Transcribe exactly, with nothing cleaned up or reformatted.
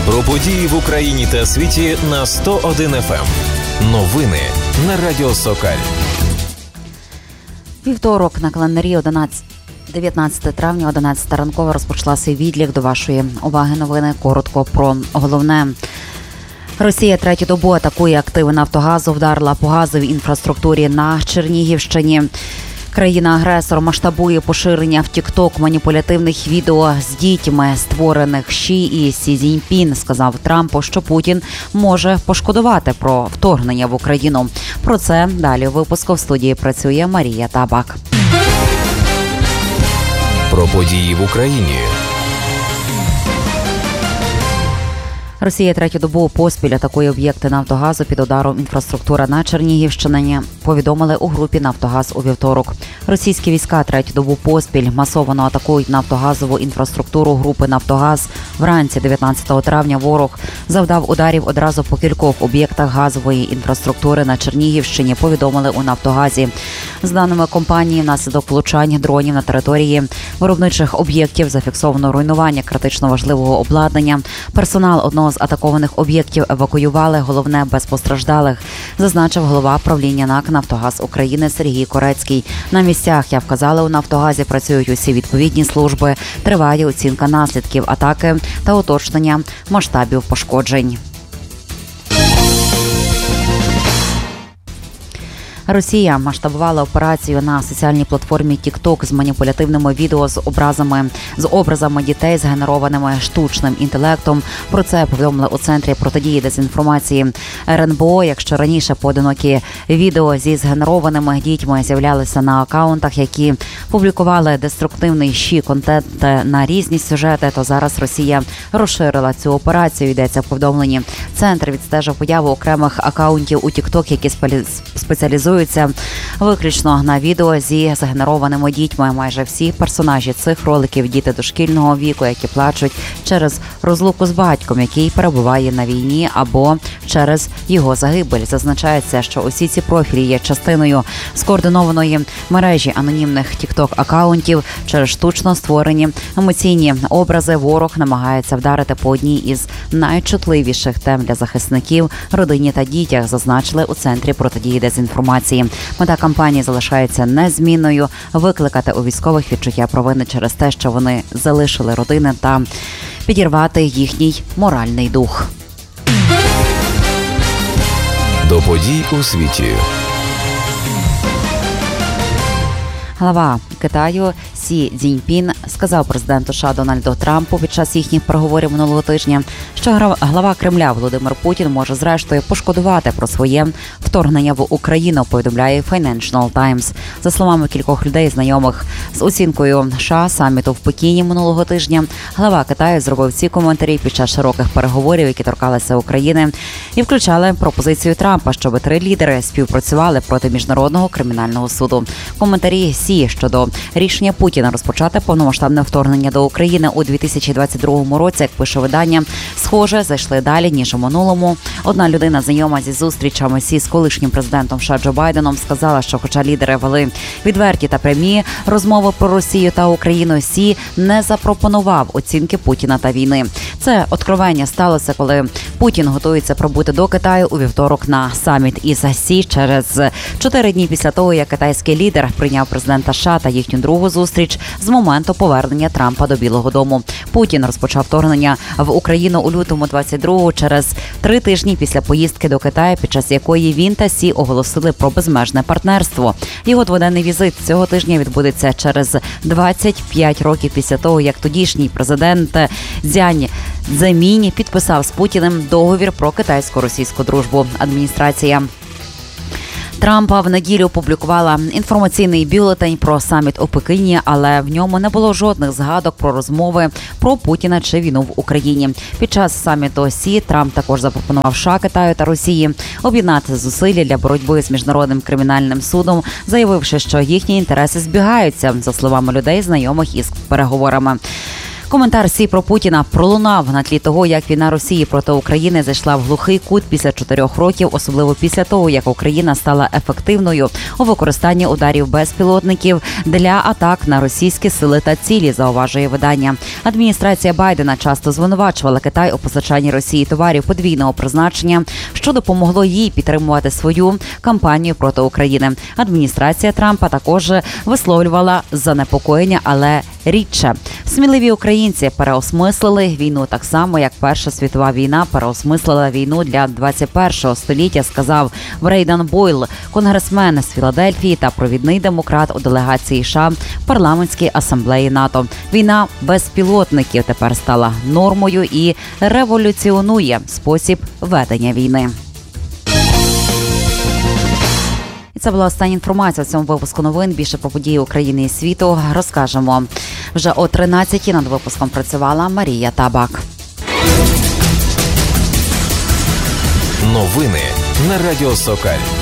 Про події в Україні та світі на сто один еф ем. Новини на Радіо Сокаль. Вівторок на календарі дев'ятнадцяте травня, одинадцята ранкова розпочала свій відлік. До вашої уваги новини. Коротко про головне. Росія третю добу атакує активи «Нафтогазу», вдарила по газовій інфраструктурі на Чернігівщині. Країна-агресор масштабує поширення в Тік-Ток маніпулятивних відео з дітьми, створених Ші і Сі Цзіньпін. Сказав Трампу, що Путін може пошкодувати про вторгнення в Україну. Про це далі у випуску. В студії працює Марія Табак. Про події в Україні. Росія третю добу поспіль атакує об'єкти «Нафтогазу», під ударом інфраструктура на Чернігівщині, повідомили у групі «Нафтогаз» у вівторок. Російські війська третю добу поспіль масово атакують нафтогазову інфраструктуру групи «Нафтогаз». Вранці дев'ятнадцятого травня ворог завдав ударів одразу по кількох об'єктах газової інфраструктури на Чернігівщині, повідомили у «Нафтогазі». З даними компанії, внаслідок влучань дронів на території виробничих об'єктів зафіксовано руйнування критично важливого обладнання. Персонал одного з атакованих об'єктів евакуювали, головне без постраждалих, зазначив голова правління НАК «Нафтогаз України» Сергій Корецький. На місцях, як вказали у «Нафтогазі», працюють усі відповідні служби, триває оцінка наслідків атаки та уточнення масштабів пошкоджень. Росія масштабувала операцію на соціальній платформі Тік-Ток з маніпулятивними відео з образами з образами дітей, згенерованими штучним інтелектом. Про це повідомили у Центрі протидії дезінформації Ер Ен Бе О. Якщо раніше поодинокі відео зі згенерованими дітьми з'являлися на акаунтах, які публікували деструктивний щі контент на різні сюжети, то зараз Росія розширила цю операцію. Йдеться в повідомленні. Центр відстежив появу окремих акаунтів у Тік-Ток, які спеціалізують виключно на відео зі згенерованими дітьми. Майже всі персонажі цих роликів – діти дошкільного віку, які плачуть через розлуку з батьком, який перебуває на війні, або через його загибель. Зазначається, що усі ці профілі є частиною скоординованої мережі анонімних тік-ток-акаунтів. Через штучно створені емоційні образи ворог намагається вдарити по одній із найчутливіших тем для захисників – родині та дітях, зазначили у Центрі протидії дезінформації. Мета кампанії залишається незмінною – викликати у військових відчуття провини через те, що вони залишили родини, та підірвати їхній моральний дух. До подій у світі. Глава Китаю Сі Цзіньпін сказав президенту США Дональду Трампу під час їхніх переговорів минулого тижня, що глава Кремля Володимир Путін може зрештою пошкодувати про своє вторгнення в Україну, повідомляє Financial Times. За словами кількох людей, знайомих з оцінкою США саміту в Пекіні минулого тижня, глава Китаю зробив ці коментарі під час широких переговорів, які торкалися України, і включали пропозицію Трампа, щоб три лідери співпрацювали проти Міжнародного кримінального суду. Коментарі Сі щодо рішення Путіна розпочати повномасштабне вторгнення до України у дві тисячі двадцять другому році, як пише видання, схоже, зайшли далі, ніж у минулому. Одна людина, знайома зі зустрічами Сі з колишнім президентом США Джо Байденом, сказала, що хоча лідери вели відверті та прямі розмови про Росію та Україну, Сі не запропонував оцінки Путіна та війни. Це откровення сталося, коли Путін готується прибути до Китаю у вівторок на саміт із Сі через чотири дні після того, як китайський лідер прийняв президента США та їхню другу зустріч з моменту повернення Трампа до Білого дому. Путін розпочав вторгнення в Україну у лютому двадцять другого, через три тижні після поїздки до Китаю, під час якої він та Сі оголосили про безмежне партнерство. Його дводенний візит цього тижня відбудеться через двадцять п'ять років після того, як тодішній президент Цзянь Цземінь підписав з Путіним договір про китайсько-російську дружбу. Адміністрація Трампа в неділю опублікувала інформаційний бюлетень про саміт у Пекіні, але в ньому не було жодних згадок про розмови про Путіна чи війну в Україні. Під час саміту Сі Трамп також запропонував США, Китаю та Росії об'єднати зусилля для боротьби з Міжнародним кримінальним судом, заявивши, що їхні інтереси збігаються, за словами людей, знайомих із переговорами. Коментар Сі про Путіна пролунав на тлі того, як війна Росії проти України зайшла в глухий кут після чотирьох років, особливо після того, як Україна стала ефективною у використанні ударів безпілотників для атак на російські сили та цілі, зауважує видання. Адміністрація Байдена часто звинувачувала Китай у постачанні Росії товарів подвійного призначення, що допомогло їй підтримувати свою кампанію проти України. Адміністрація Трампа також висловлювала занепокоєння, але рідше. Сміливі українці переосмислили війну так само, як Перша світова війна переосмислила війну для двадцять першого століття, сказав Брейден Бойл, конгресмен з Філадельфії та провідний демократ у делегації США в парламентській асамблеї НАТО. Війна безпілотників тепер стала нормою і революціонує спосіб ведення війни. І це була остання інформація у цьому випуску новин. Більше про події України і світу розкажемо вже о тринадцятій. Над випуском працювала Марія Табак. Новини на Радіо Сокаль.